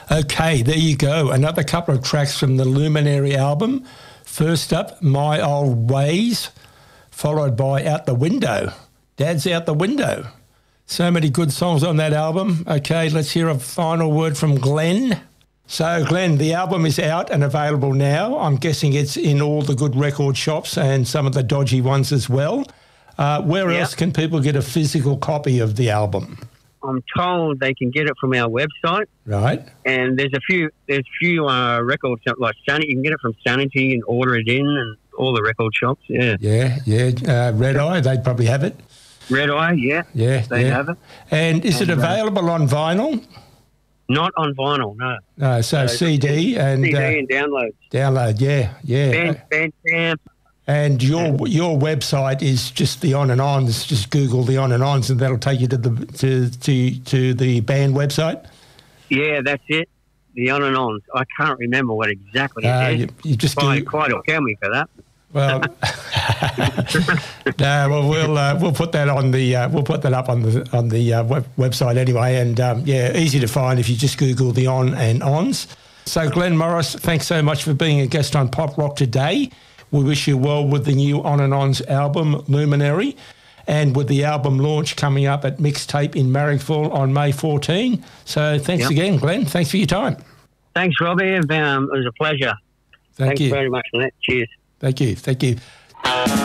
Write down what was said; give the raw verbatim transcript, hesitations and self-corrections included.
Okay, there you go. Another couple of tracks from the Luminary album. First up, My Old Ways, followed by Out the Window. Dad's Out the Window. So many good songs on that album. Okay, let's hear a final word from Glenn. So, Glenn, the album is out and available now. I'm guessing it's in all the good record shops and some of the dodgy ones as well. Uh, where yep. else can people get a physical copy of the album? I'm told they can get it from our website. Right. And there's a few there's a few uh, record shops, like Sunny. You can get it from Sanity and order it in and all the record shops, yeah. Yeah, yeah. Uh, Red Eye, they'd probably have it. Red Eye, yeah. Yeah, they yeah. have it. And is and, it available uh, on vinyl? Not on vinyl, no. No, so, so C D and... C D uh, and download. Download, yeah, yeah. Band, Bandcamp. And your your website is just the On and Ons. Just Google the On and Ons, and that'll take you to the to to, to the band website. Yeah, that's it. The On and Ons. I can't remember what exactly it uh, is. You, you just quite, do, quite will tell me for that. Well, no, well we'll uh, we'll put that on the uh, we'll put that up on the on the uh, web, website anyway, and um, yeah, easy to find if you just Google the On and Ons. So, Glenn Morris, thanks so much for being a guest on Pop Rock today. We wish you well with the new On and Ons album, Luminary, and with the album launch coming up at Mixtape in Marrickville on May fourteenth. So thanks yep. again, Glenn. Thanks for your time. Thanks, Robbie. Um, it was a pleasure. Thank Thanks you. very much for that. Cheers. Thank you. Thank you.